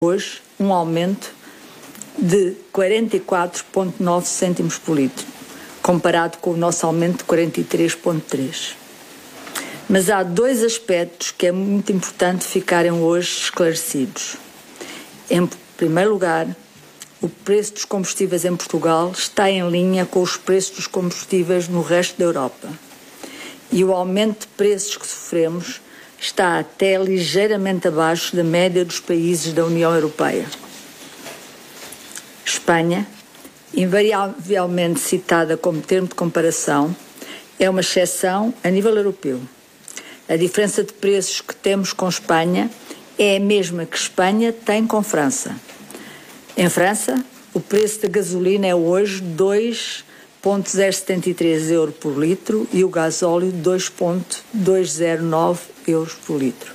hoje um aumento de 44,9 cêntimos por litro, comparado com o nosso aumento de 43,3. Mas há dois aspectos que é muito importante ficarem hoje esclarecidos. Em primeiro lugar, o preço dos combustíveis em Portugal está em linha com os preços dos combustíveis no resto da Europa. E o aumento de preços que sofremos está até ligeiramente abaixo da média dos países da União Europeia. Espanha, invariavelmente citada como termo de comparação, é uma exceção a nível europeu. A diferença de preços que temos com Espanha é a mesma que Espanha tem com França. Em França, o preço da gasolina é hoje 2,073 euros por litro e o gasóleo 2,209 euros por litro,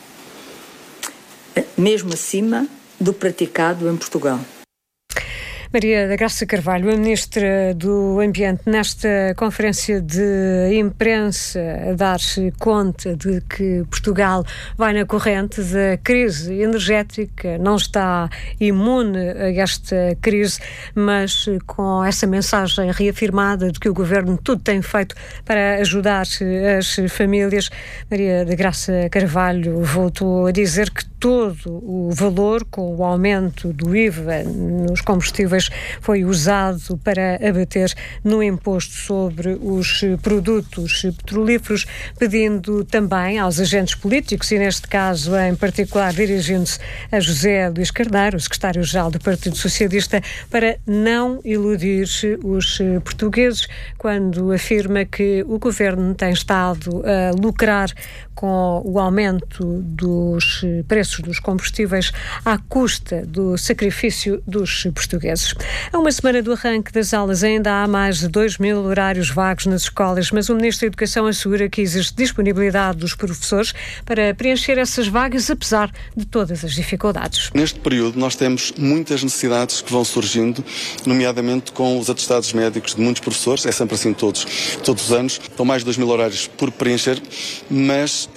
mesmo acima do praticado em Portugal. Maria da Graça Carvalho, a Ministra do Ambiente, nesta conferência de imprensa, a dar conta de que Portugal vai na corrente da crise energética, não está imune a esta crise, mas com essa mensagem reafirmada de que o Governo tudo tem feito para ajudar as famílias. Maria da Graça Carvalho voltou a dizer que todo o valor, com o aumento do IVA nos combustíveis, foi usado para abater no imposto sobre os produtos petrolíferos, pedindo também aos agentes políticos, e neste caso em particular dirigindo-se a José Luís Carneiro, secretário-geral do Partido Socialista, para não iludir os portugueses quando afirma que o Governo tem estado a lucrar com o aumento dos preços dos combustíveis à custa do sacrifício dos portugueses. A uma semana do arranque das aulas ainda há mais de 2.000 horários vagos nas escolas, mas o Ministro da Educação assegura que existe disponibilidade dos professores para preencher essas vagas, apesar de todas as dificuldades. Neste período nós temos muitas necessidades que vão surgindo, nomeadamente com os atestados médicos de muitos professores, é sempre assim todos os anos, estão mais de 2.000 horários por preencher, mas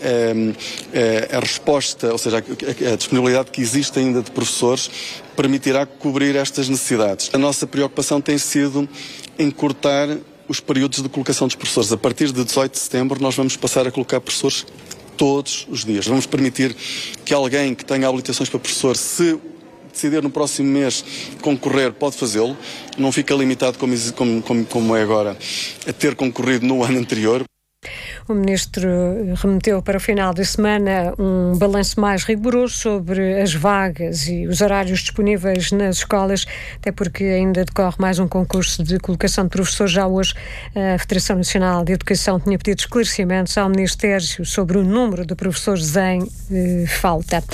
a resposta, ou seja, a disponibilidade que existe ainda de professores permitirá cobrir estas necessidades. A nossa preocupação tem sido encurtar os períodos de colocação dos professores. A partir de 18 de setembro nós vamos passar a colocar professores todos os dias. Vamos permitir que alguém que tenha habilitações para professor, se decidir no próximo mês concorrer, pode fazê-lo. Não fica limitado, como é agora, a ter concorrido no ano anterior. O Ministro remeteu para o final da semana um balanço mais rigoroso sobre as vagas e os horários disponíveis nas escolas, até porque ainda decorre mais um concurso de colocação de professores. Já hoje a Federação Nacional de Educação tinha pedido esclarecimentos ao Ministério sobre o número de professores em falta.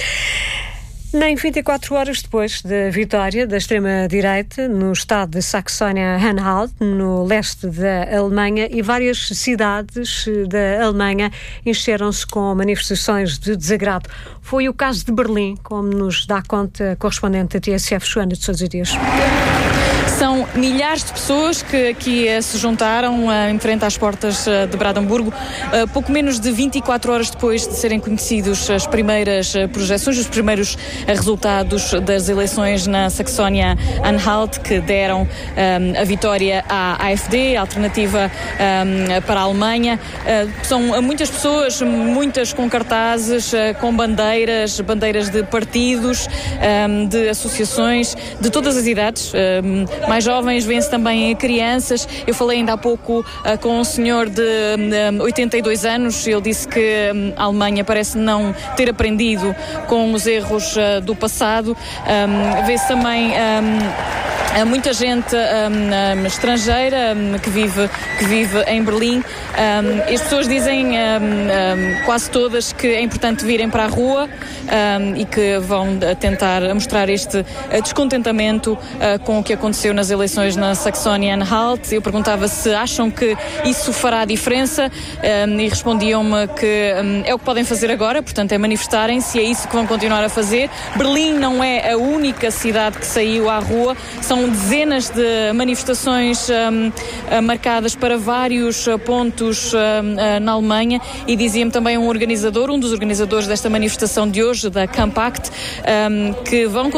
Nem 24 horas depois da vitória da extrema-direita no estado de Saxónia-Anhalt, no leste da Alemanha, e várias cidades da Alemanha encheram-se com manifestações de desagrado. Foi o caso de Berlim, como nos dá conta a correspondente da TSF, Joana de Sousa Dias. São milhares de pessoas que aqui se juntaram em frente às portas de Brandemburgo, pouco menos de 24 horas depois de serem conhecidos as primeiras projeções, os primeiros resultados das eleições na Saxónia-Anhalt, que deram a vitória à AfD, a alternativa para a Alemanha. São muitas pessoas, muitas com cartazes, com bandeiras de partidos, de associações, de todas as idades. Mais jovens, vêm-se também crianças. Eu falei ainda há pouco com um senhor de 82 anos. Ele disse que a Alemanha parece não ter aprendido com os erros do passado. Vê-se também muita gente estrangeira que vive em Berlim. As pessoas dizem quase todas que é importante virem para a rua e que vão tentar mostrar este descontentamento com o que aconteceu nas eleições na Saxónia-Anhalt. Eu perguntava se acham que isso fará a diferença e respondiam-me que é o que podem fazer agora, portanto é manifestarem-se, é isso que vão continuar a fazer. Berlim não é a única cidade que saiu à rua, são São dezenas de manifestações marcadas para vários pontos na Alemanha, e dizia-me também um dos organizadores desta manifestação de hoje, da Campact, que vão